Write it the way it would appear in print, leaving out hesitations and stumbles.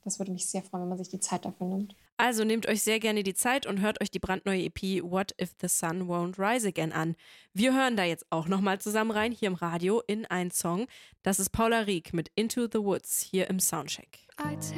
Das würde mich sehr freuen, wenn man sich die Zeit dafür nimmt. Also nehmt euch sehr gerne die Zeit und hört euch die brandneue EP What If the Sun Won't Rise Again an. Wir hören da jetzt auch nochmal zusammen rein, hier im Radio, in einen Song. Das ist Paula Rieck mit Into the Woods, hier im Soundcheck.